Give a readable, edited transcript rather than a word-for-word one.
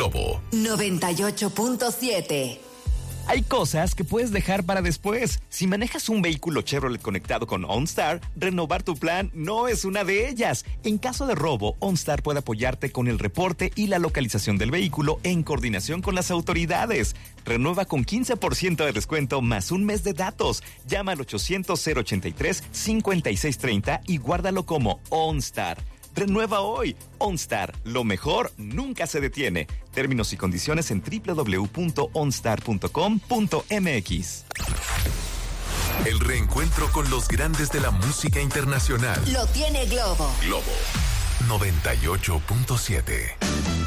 Globo 98.7. Hay cosas que puedes dejar para después. Si manejas un vehículo Chevrolet conectado con OnStar, renovar tu plan no es una de ellas. En caso de robo, OnStar puede apoyarte con el reporte y la localización del vehículo en coordinación con las autoridades. Renueva con 15% de descuento más un mes de datos. Llama al 800-083-5630 y guárdalo como OnStar. Renueva hoy. OnStar, lo mejor nunca se detiene. Términos y condiciones en www.onstar.com.mx. El reencuentro con los grandes de la música internacional. Lo tiene Globo. Globo 98.7.